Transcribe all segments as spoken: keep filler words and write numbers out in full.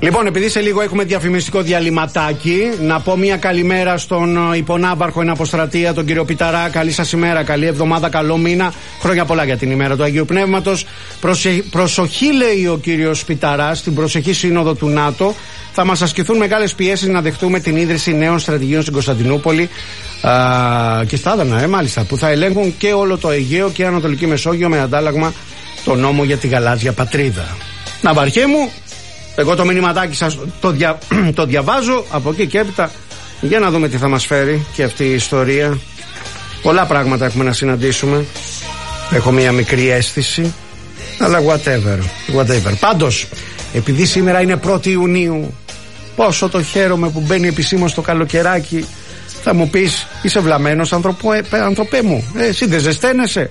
Λοιπόν, επειδή σε λίγο έχουμε διαφημιστικό διαλυματάκι, να πω μια καλημέρα στον υπονάβαρχο εν αποστρατεία, τον κύριο Πιταρά. Καλή σας ημέρα, καλή εβδομάδα, καλό μήνα. Χρόνια πολλά για την ημέρα του Αγίου Πνεύματος. Προσε... Προσοχή, λέει ο κύριος Πιταράς, στην προσεχή σύνοδο του ΝΑΤΟ. Θα μας ασκηθούν μεγάλες πιέσεις να δεχτούμε την ίδρυση νέων στρατηγίων στην Κωνσταντινούπολη α, και στα Άδανα, ε, μάλιστα, που θα ελέγχουν και όλο το Αιγαίο και Ανατολική Μεσόγειο με αντάλλαγμα το νόμο για τη γαλάζια πατρίδα. Ναυαρχέ μου, εγώ το μηνυματάκι σας το, δια, το διαβάζω από εκεί και έπειτα για να δούμε τι θα μας φέρει και αυτή η ιστορία. Πολλά πράγματα έχουμε να συναντήσουμε. Έχω μια μικρή αίσθηση, αλλά whatever, whatever. Πάντως, επειδή σήμερα είναι πρώτη Ιουνίου, πόσο το χαίρομαι που μπαίνει επισήμως το καλοκαιράκι. Θα μου πεις, είσαι βλαμμένος ανθρωπέ, ανθρωπέ μου, ε, εσύ δεν ζεσταίνεσαι?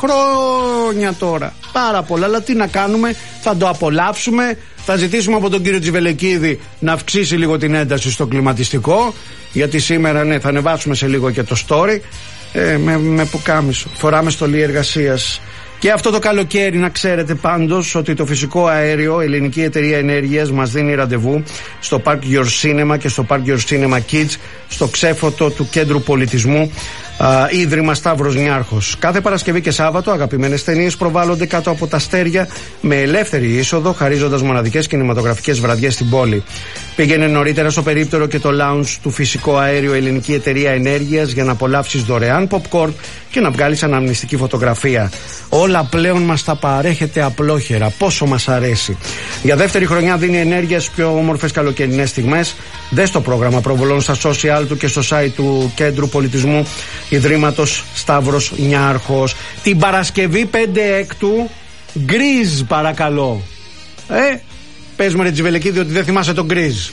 Χρόνια τώρα, πάρα πολλά, αλλά τι να κάνουμε, θα το απολαύσουμε. Θα ζητήσουμε από τον κύριο Τσιβελεκίδη να αυξήσει λίγο την ένταση στο κλιματιστικό, γιατί σήμερα, ναι, θα ανεβάσουμε σε λίγο και το story, ε, με, με πουκάμισο, φοράμε στολή εργασίας. Και αυτό το καλοκαίρι να ξέρετε πάντως ότι το φυσικό αέριο, ελληνική εταιρεία ενέργειας, μας δίνει ραντεβού στο Park Your Cinema και στο Park Your Cinema Kids, στο ξέφωτο του Κέντρου Πολιτισμού, α, Ίδρυμα Σταύρος Νιάρχος. Κάθε Παρασκευή και Σάββατο αγαπημένες ταινίες προβάλλονται κάτω από τα αστέρια με ελεύθερη είσοδο, χαρίζοντας μοναδικές κινηματογραφικές βραδιές στην πόλη. Πήγαινε νωρίτερα στο περίπτερο και το lounge του φυσικό αέριο ελληνική εταιρεία ενέργειας για να απολαύσεις δωρεάν popcorn και να βγάλεις αναμνηστική φωτογραφία. Όλα πλέον μας τα παρέχεται απλόχερα. Πόσο μας αρέσει. Για δεύτερη χρονιά δίνει ενέργεια στις πιο όμορφες καλοκαιρινές στιγμές. Δες το πρόγραμμα προβολών στα social του και στο site του Κέντρου Πολιτισμού Ιδρύματος Σταύρος Νιάρχος. Την Παρασκευή πέντε έκτου, γκριζ παρακαλώ. Ε, πες μου ρε Τσιβελεκίδη ότι δεν θυμάσαι τον γκριζ.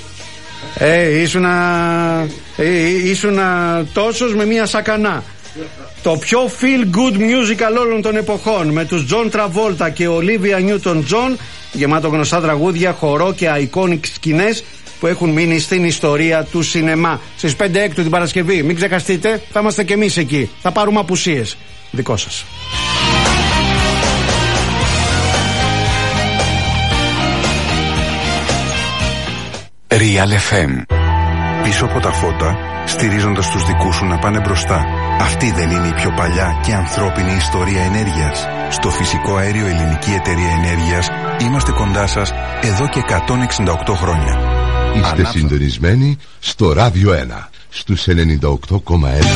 Ε, ήσουνα, ε, ήσουνα τόσος με μία σακανά. Το πιο feel good musical όλων των εποχών, με τους John Travolta και Olivia Newton-John, γεμάτο γνωστά τραγούδια, χορό και iconic σκηνές που έχουν μείνει στην ιστορία του σινεμά. Στις πέντε έκτου την Παρασκευή, μην ξεχαστείτε, θα είμαστε και εμείς εκεί. Θα πάρουμε απουσίες. Δικό σας. Real εφ εμ. Πίσω από τα φώτα, στηρίζοντας τους δικούς σου να πάνε μπροστά. Αυτή δεν είναι η πιο παλιά και ανθρώπινη ιστορία ενέργειας? Στο φυσικό αέριο ελληνική εταιρεία ενέργειας είμαστε κοντά σας εδώ και εκατόν εξήντα οκτώ χρόνια. Είστε Ανάψα... συντονισμένοι στο Ράδιο ένα, στους ενενήντα οκτώ κόμμα ένα.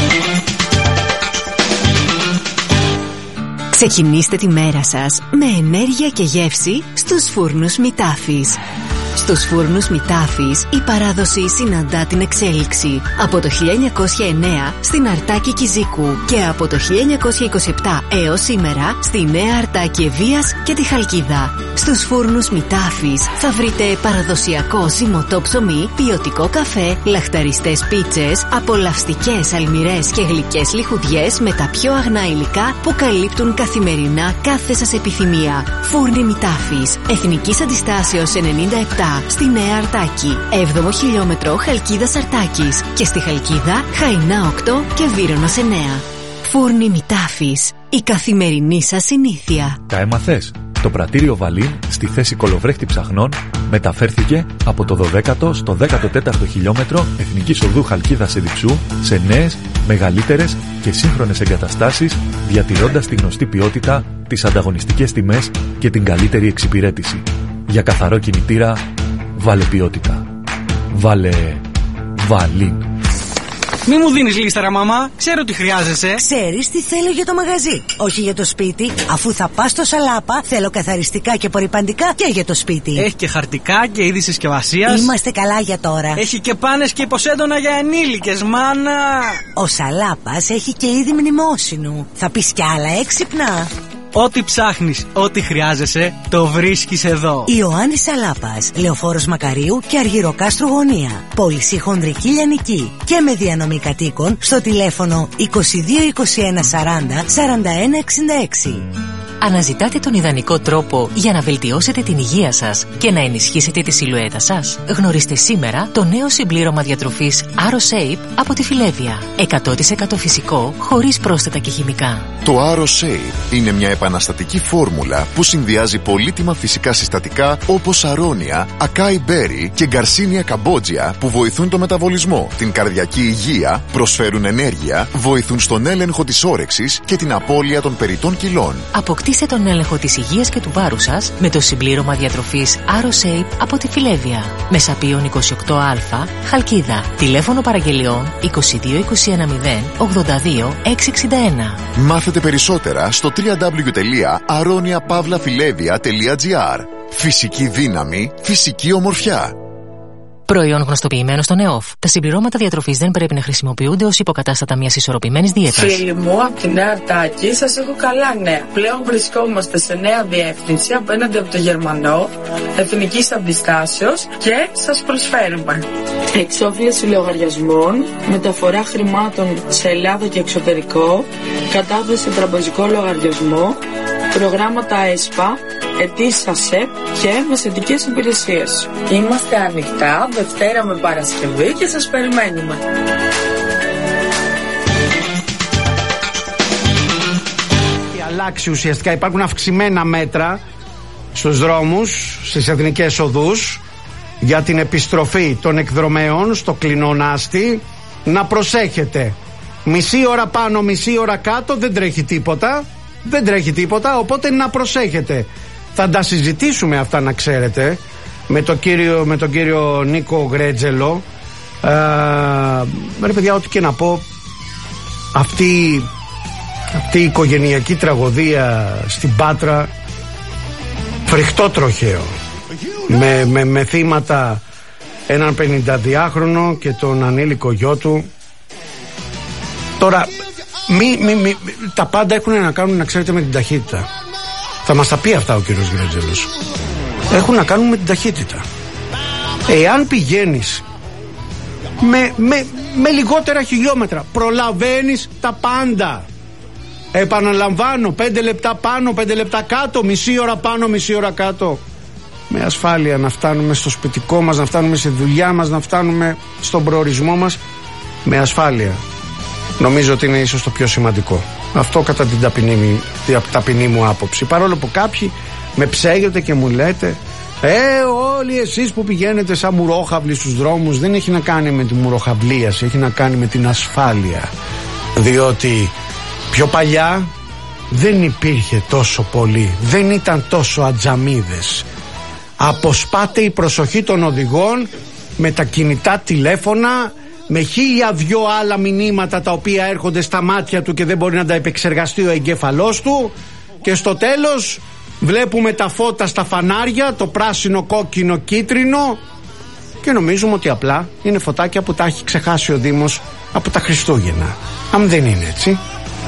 Ξεκινήστε τη μέρα σας με ενέργεια και γεύση στους φούρνους Μητάφης. Στους φούρνους Μητάφης η παράδοση συναντά την εξέλιξη. Από το χίλια εννιακόσια εννέα στην Αρτάκη Κιζίκου και από το χίλια εννιακόσια είκοσι επτά έως σήμερα στη Νέα Αρτάκη Ευβοίας και τη Χαλκίδα. Στους φούρνους Μητάφης θα βρείτε παραδοσιακό ζυμωτό ψωμί, ποιοτικό καφέ, λαχταριστές πίτσες, απολαυστικές αλμυρές και γλυκές λιχουδιές με τα πιο αγνά υλικά που καλύπτουν καθημερινά κάθε σας επιθυμία. Φούρνοι Μητάφης, Εθνικής Αντιστάσεως ενενήντα επτά στη Νέα Αρτάκη, έβδομο χιλιόμετρο Χαλκίδας Αρτάκης και στη Χαλκίδα Χαϊνά οκτώ και Βύρωνος εννέα. Φούρνοι Μητάφης, η καθημερινή σας συνήθεια. Τα έμαθες? Το πρατήριο Βαλίν στη θέση κολοβρέχτη ψαχνών μεταφέρθηκε από το δωδέκατο στο δέκατο τέταρτο χιλιόμετρο Εθνικής Οδού Χαλκίδας Εδιψού σε νέες, μεγαλύτερες και σύγχρονες εγκαταστάσεις, διατηρώντας τη γνωστή ποιότητα, τις ανταγωνιστικές τιμές και την καλύτερη εξυπηρέτηση. Για καθαρό κινητήρα, βάλε ποιότητα. Βάλε Βαλίν. Μη μου δίνεις λίσταρα, μαμά. Ξέρω τι χρειάζεσαι. Ξέρεις τι θέλω για το μαγαζί, όχι για το σπίτι. Αφού θα πας στο Σαλάπα, θέλω καθαριστικά και απορρυπαντικά και για το σπίτι. Έχει και χαρτικά και είδη συσκευασίας. Είμαστε καλά για τώρα. Έχει και πάνες και υποσέντονα για ενήλικες, μάνα. Ο Σαλάπας έχει και είδη μνημόσυνου. Θα πεις κι άλλα έξυπνα. Ό,τι ψάχνεις, ό,τι χρειάζεσαι, το βρίσκεις εδώ. Ιωάννης Σαλάπας, Λεωφόρος Μακαρίου και Αργυροκάστρου Γωνία. Πώληση χονδρική λιανική και με διανομή κατοίκων στο τηλέφωνο είκοσι δύο είκοσι ένα σαράντα σαράντα ένα εξήντα έξι. Αναζητάτε τον ιδανικό τρόπο για να βελτιώσετε την υγεία σας και να ενισχύσετε τη σιλουέτα σας? Γνωρίστε σήμερα το νέο συμπλήρωμα διατροφής AroShape από τη Φιλέβια. εκατό τοις εκατό φυσικό, χωρίς πρόσθετα και χημικά. Το AroShape είναι μια επαναστατική φόρμουλα που συνδυάζει πολύτιμα φυσικά συστατικά όπως αρώνια, ακάι μπέρι και γκαρσίνια καμπότζια που βοηθούν το μεταβολισμό, την καρδιακή υγεία, προσφέρουν ενέργεια, βοηθούν στον έλεγχο της όρεξης και την απώλεια των περιττών κιλών. Αποκτήστε τον έλεγχο της υγείας και του βάρους σας με το συμπλήρωμα διατροφής AroShape από τη Φιλέβια. Μεσαπίων είκοσι οκτώ α, Χαλκίδα. Τηλέφωνο παραγγελιών είκοσι δύο είκοσι ένα μηδέν ογδόντα δύο εξακόσια εξήντα ένα. Μάθετε περισσότερα στο double-u double-u double-u τελεία aronia pavla filevia τελεία gr. Φυσική δύναμη, φυσική ομορφιά. Προϊόν γνωστοποιημένο στον ΕΟΦ. Τα συμπληρώματα διατροφής δεν πρέπει να χρησιμοποιούνται ως υποκατάστατα μιας ισορροπημένης δίαιτας. Φίλοι μου, από τη Νέα Αρτάκη σας έχω καλά νέα. Πλέον βρισκόμαστε σε νέα διεύθυνση απέναντι από το Γερμανό, Εθνικής Αντιστάσεως και σας προσφέρουμε εξόφληση λογαριασμών, μεταφορά χρημάτων σε Ελλάδα και εξωτερικό, κατάθεση σε τραπεζικό λογαριασμό, προγράμματα ΕΣΠΑ, αιτήσεις ΑΣΕΠ και μεσαιτικές υπηρεσίες. Είμαστε ανοιχτά Δευτέρα με Παρασκευή και σας περιμένουμε. Έχει αλλάξει ουσιαστικά, υπάρχουν αυξημένα μέτρα στους δρόμους, στις εθνικές οδούς για την επιστροφή των εκδρομέων στο Κλεινόν Άστη. Να προσέχετε, μισή ώρα πάνω, μισή ώρα κάτω, δεν τρέχει τίποτα. Δεν τρέχει τίποτα, οπότε να προσέχετε. Θα τα συζητήσουμε αυτά, να ξέρετε, με, το κύριο, με τον κύριο Νίκο Γκρέτζελο. ε, Ρε παιδιά, ό,τι και να πω, αυτή, αυτή η οικογενειακή τραγωδία στην Πάτρα, φρικτό τροχαίο, με, με, με θύματα έναν πενηνταδυάχρονο και τον ανήλικο γιο του. Τώρα μη, μη, μη, τα πάντα έχουν να κάνουν, να ξέρετε, με την ταχύτητα. Θα μας τα πει αυτά ο κύριος Γκρέτζελος. Έχουν να κάνουν με την ταχύτητα. Εάν πηγαίνεις με, με, με λιγότερα χιλιόμετρα, προλαβαίνεις τα πάντα. Επαναλαμβάνω, πέντε λεπτά πάνω, πέντε λεπτά κάτω, μισή ώρα πάνω, μισή ώρα κάτω. Με ασφάλεια να φτάνουμε στο σπιτικό μας, να φτάνουμε στη δουλειά μας, να φτάνουμε στον προορισμό μας με ασφάλεια. Νομίζω ότι είναι ίσως το πιο σημαντικό. Αυτό κατά την ταπεινή, ταπεινή μου άποψη. Παρόλο που κάποιοι με ψέγετε και μου λέτε, Ε, όλοι εσείς που πηγαίνετε σαν μουρόχαυλοι στους δρόμους, δεν έχει να κάνει με τη μουροχαυλίαση, έχει να κάνει με την ασφάλεια. Διότι πιο παλιά δεν υπήρχε τόσο πολύ, δεν ήταν τόσο ατζαμίδες. Αποσπάται η προσοχή των οδηγών με τα κινητά τηλέφωνα, με χίλια δυο άλλα μηνύματα τα οποία έρχονται στα μάτια του και δεν μπορεί να τα επεξεργαστεί ο εγκέφαλός του, και στο τέλος βλέπουμε τα φώτα στα φανάρια, το πράσινο, κόκκινο, κίτρινο, και νομίζουμε ότι απλά είναι φωτάκια που τα έχει ξεχάσει ο Δήμος από τα Χριστούγεννα. Αν δεν είναι έτσι.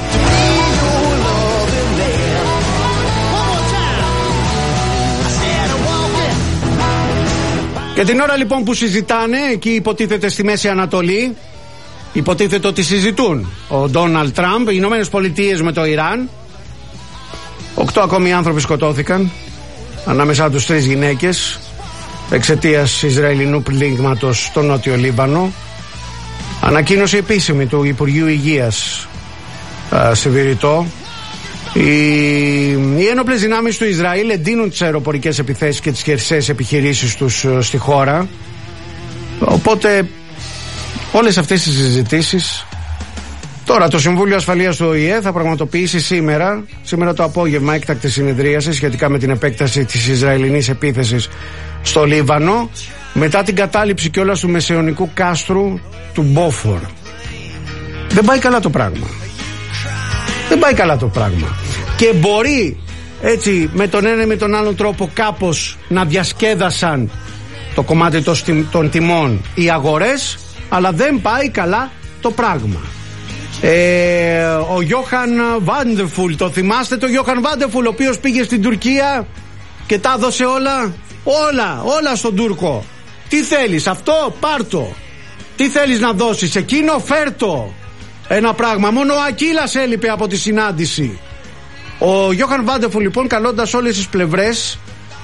Και την ώρα λοιπόν που συζητάνε, εκεί υποτίθεται στη Μέση Ανατολή, υποτίθεται ότι συζητούν ο Ντόναλντ Τραμπ, οι Ηνωμένες Πολιτείες με το Ιράν. Οκτώ ακόμη άνθρωποι σκοτώθηκαν, ανάμεσά τους τρεις γυναίκες, εξαιτίας Ισραηλινού πλήγματος στο Νότιο Λίβανο. Ανακοίνωση επίσημη του Υπουργείου Υγείας στη Βηρητό. Οι, οι ένοπλες δυνάμεις του Ισραήλ εντείνουν τις αεροπορικές επιθέσεις και τις χερσαίες επιχειρήσεις τους στη χώρα. Οπότε όλες αυτές τις συζητήσεις τώρα το Συμβούλιο Ασφαλείας του Ο Η Ε θα πραγματοποιήσει σήμερα, σήμερα το απόγευμα, έκτακτη συνεδρίαση σχετικά με την επέκταση της Ισραηλινής επίθεσης στο Λίβανο, μετά την κατάληψη κιόλας του μεσαιωνικού κάστρου του Μπόφορ. Δεν πάει καλά το πράγμα. Δεν πάει καλά το πράγμα. Και μπορεί έτσι με τον ένα ή με τον άλλον τρόπο κάπως να διασκέδασαν το κομμάτι των τιμών οι αγορές, αλλά δεν πάει καλά το πράγμα. Ε, ο Γιώχαν Βάντεφουλ, το θυμάστε το Γιώχαν Βάντεφουλ, ο οποίος πήγε στην Τουρκία και τα έδωσε όλα, όλα, όλα στον Τούρκο. Τι θέλεις, αυτό πάρτο. Τι θέλεις να δώσεις, εκείνο φέρτο. Ένα πράγμα, μόνο ο Ακύλας έλειπε από τη συνάντηση. Ο Γιώχαν Βάντεφουλ λοιπόν, καλώντας όλες τις πλευρές,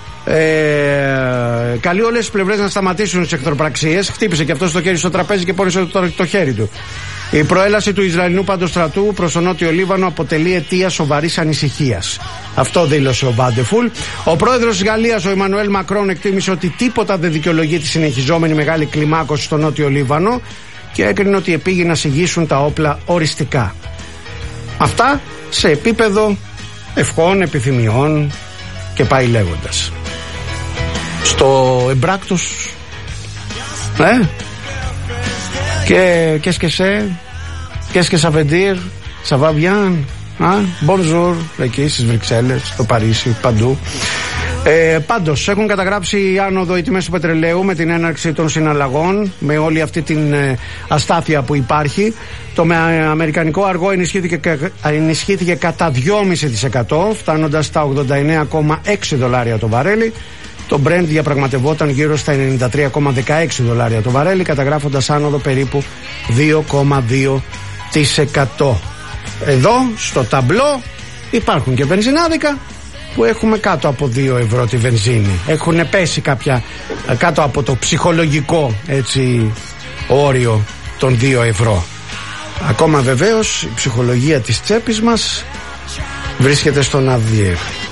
Ε, καλεί όλες τις πλευρές να σταματήσουν τις εχθροπραξίες. Χτύπησε και αυτό στο χέρι στο τραπέζι και πόνισε το, το χέρι του. Η προέλαση του Ισραηλινού παντοστρατού προς τον Νότιο Λίβανο αποτελεί αιτία σοβαρής ανησυχίας. Αυτό δήλωσε ο Βάντεφουλ. Ο πρόεδρος της Γαλλίας, ο Εμμανουέλ Μακρόν, εκτίμησε ότι τίποτα δεν δικαιολογεί τη συνεχιζόμενη μεγάλη κλιμάκωση στο Νότιο Λίβανο και έκρινε ότι επήγει να συγγύσουν τα όπλα οριστικά. Αυτά σε επίπεδο ευχών, επιθυμιών και πάει λέγοντας. Στο εμπράκτος ε, και qu'est-ce que c'est, qu'est-ce que ça veut dire, ça va bien, bonjour, εκεί στις Βρυξέλλες, στο Παρίσι, παντού. Ε, πάντως έχουν καταγράψει άνοδο οι τιμές του πετρελαίου με την έναρξη των συναλλαγών, με όλη αυτή την ε, αστάθεια που υπάρχει. Το με, ε, αμερικανικό αργό ενισχύθηκε, ενισχύθηκε κατά δυόμισι τοις εκατό, φτάνοντας στα ογδόντα εννέα κόμμα έξι δολάρια το βαρέλι. Το Brent διαπραγματευόταν γύρω στα ενενήντα τρία κόμμα δεκαέξι δολάρια το βαρέλι, καταγράφοντας άνοδο περίπου δύο κόμμα δύο τοις εκατό. Εδώ στο ταμπλό υπάρχουν και βενζινάδικα που έχουμε κάτω από δύο ευρώ τη βενζίνη. Έχουν πέσει κάποια κάτω από το ψυχολογικό έτσι όριο των δύο ευρώ. Ακόμα βεβαίως η ψυχολογία της τσέπης μας βρίσκεται στον ΑΔΙΕ.